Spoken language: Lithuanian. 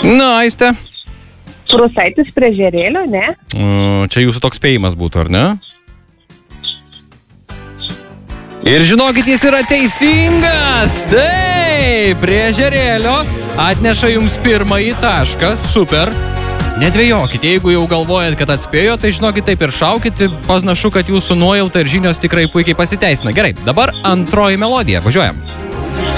Na, Aiste. Prūsaitis prie Ežerėlio, ne? Čia jūsų toks spėjimas būtų, ar ne? Ir žinokit, jis yra teisingas. Taip, prie Ežerėlio atneša jums pirmąjį tašką. Super. Nedvejokit, jeigu jau galvojat, kad atspėjo, tai žinokit, taip ir šaukit. Panašu, kad jūsų nuojauta ir žinios tikrai puikiai pasiteisina. Gerai, dabar antroji melodija. Važiuojam.